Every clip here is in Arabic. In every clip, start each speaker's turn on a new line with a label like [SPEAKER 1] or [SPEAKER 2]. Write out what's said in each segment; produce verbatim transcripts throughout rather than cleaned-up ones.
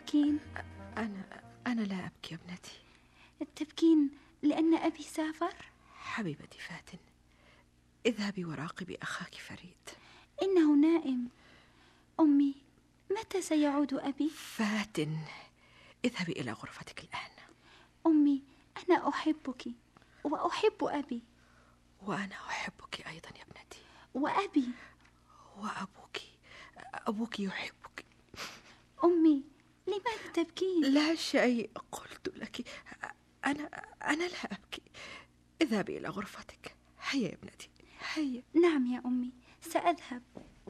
[SPEAKER 1] تبكين؟
[SPEAKER 2] أنا أنا لا أبكي يا ابنتي.
[SPEAKER 1] تبكين لأن أبي سافر؟
[SPEAKER 2] حبيبتي فاتن، اذهبي وراقبي أخاك فريد.
[SPEAKER 1] إنه نائم. أمي، متى سيعود أبي؟
[SPEAKER 2] فاتن، اذهبي إلى غرفتك الآن.
[SPEAKER 1] أمي، أنا أحبك وأحب أبي.
[SPEAKER 2] وأنا أحبك أيضا يا ابنتي.
[SPEAKER 1] وأبي؟
[SPEAKER 2] وأبوك، أبوك يحبك.
[SPEAKER 1] أمي، لماذا تبكين؟
[SPEAKER 2] لا شيء، قلت لك أنا أنا لا أبكي. اذهبي إلى غرفتك. هيا يا ابنتي، هيا.
[SPEAKER 1] نعم يا أمي، سأذهب.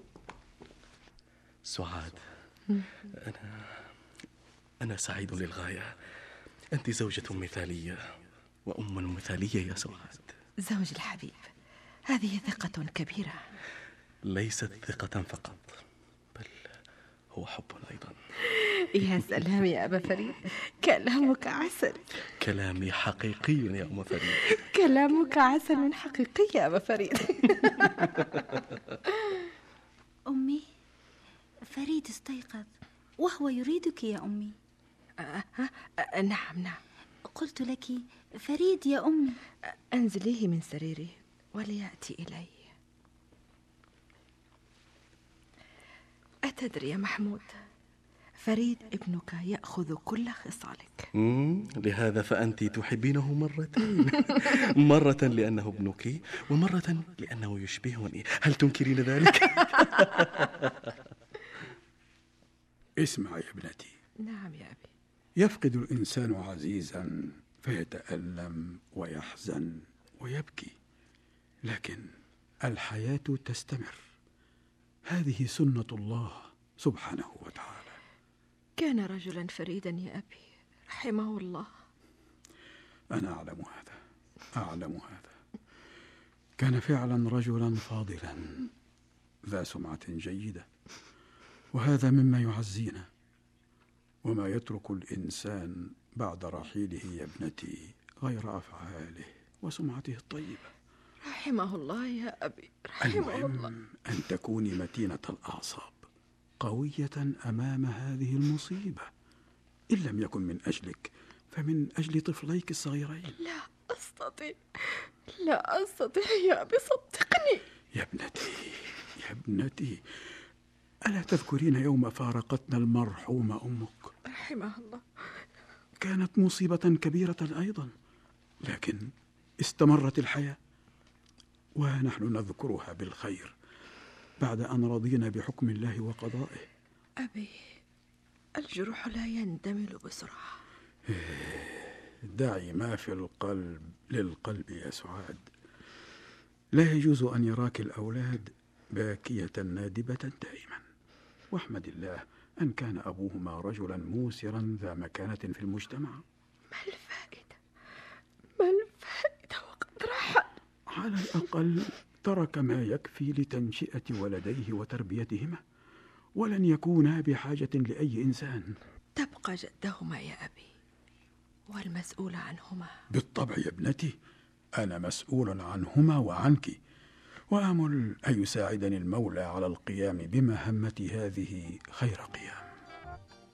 [SPEAKER 3] سعاد، أنا أنا سعيد للغاية. أنت زوجة مثالية وأم مثالية يا سعاد.
[SPEAKER 2] زوج الحبيب، هذه ثقة كبيرة.
[SPEAKER 3] ليست ثقة فقط، بل هو حب أيضا.
[SPEAKER 2] يا سلام يا أبا فريد، كلامك عسل.
[SPEAKER 3] كلامي حقيقي يا أم فريد.
[SPEAKER 2] كلامك عسل حقيقي يا أبا فريد.
[SPEAKER 1] أمي، فريد استيقظ وهو يريدك يا أمي.
[SPEAKER 2] أه أه نعم نعم،
[SPEAKER 1] قلت لك فريد يا أمي.
[SPEAKER 2] أنزليه من سريره وليأتي إلي. أتدري يا محمود، فريد ابنك يأخذ كل خصالك.
[SPEAKER 3] لهذا فأنت تحبينه مرتين. مرة لأنه ابنك، ومرة لأنه يشبهني. هل تنكرين ذلك؟
[SPEAKER 4] اسمع يا ابنتي.
[SPEAKER 2] نعم يا أبي.
[SPEAKER 4] يفقد الإنسان عزيزا فيتألم ويحزن ويبكي، لكن الحياة تستمر. هذه سنة الله سبحانه وتعالى.
[SPEAKER 2] كان رجلا فريدا يا أبي، رحمه الله.
[SPEAKER 4] أنا أعلم هذا، أعلم هذا. كان فعلا رجلا فاضلا ذا سمعة جيدة، وهذا مما يعزينا. وما يترك الإنسان بعد رحيله يا ابنتي غير أفعاله وسمعته الطيبة.
[SPEAKER 2] رحمه الله يا أبي، رحمه
[SPEAKER 4] المهم
[SPEAKER 2] الله.
[SPEAKER 4] أن تكوني متينة الأعصاب، قوية أمام هذه المصيبة، إن لم يكن من أجلك فمن أجل طفليك الصغيرين.
[SPEAKER 2] لا أستطيع، لا أستطيع يا أبي، صدقني.
[SPEAKER 4] يا ابنتي، يا ابنتي، ألا تذكرين يوم فارقتنا المرحومة أمك؟
[SPEAKER 2] رحمها الله.
[SPEAKER 4] كانت مصيبة كبيرة أيضا، لكن استمرت الحياة، ونحن نذكرها بالخير بعد أن رضينا بحكم الله وقضائه.
[SPEAKER 2] أبي، الجروح لا يندمل بسرعة.
[SPEAKER 4] دعي ما في القلب للقلب يا سعاد. لا يجوز أن يراك الأولاد باكية نادبة دائما، واحمد الله أن كان أبوهما رجلا موسرا ذا مكانة في المجتمع.
[SPEAKER 2] ما الفائدة؟ ما الفائدة وقد رحل؟
[SPEAKER 4] على الأقل ترك ما يكفي لتنشئة ولديه وتربيتهما، ولن يكونا بحاجة لأي إنسان.
[SPEAKER 2] تبقى جدهما يا أبي، والمسؤول عنهما.
[SPEAKER 4] بالطبع يا ابنتي، أنا مسؤول عنهما وعنك، وآمل أن يساعدني المولى على القيام بمهمتي هذه خير قيام.